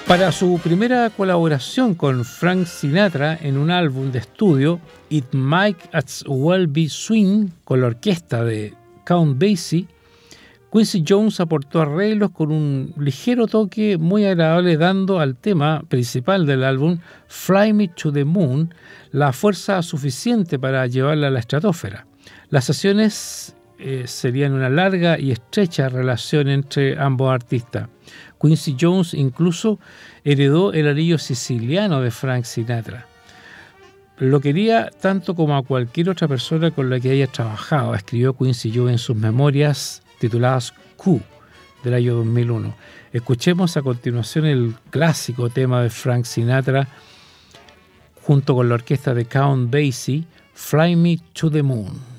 Para su primera colaboración con Frank Sinatra en un álbum de estudio, It Might As Well Be Swing, con la orquesta de Count Basie, Quincy Jones aportó arreglos con un ligero toque muy agradable, dando al tema principal del álbum, Fly Me to the Moon, la fuerza suficiente para llevarla a la estratosfera. Las sesiones serían una larga y estrecha relación entre ambos artistas. Quincy Jones incluso heredó el anillo siciliano de Frank Sinatra. Lo quería tanto como a cualquier otra persona con la que haya trabajado, escribió Quincy Jones en sus memorias tituladas Q, del año 2001. Escuchemos a continuación el clásico tema de Frank Sinatra junto con la orquesta de Count Basie, Fly Me to the Moon.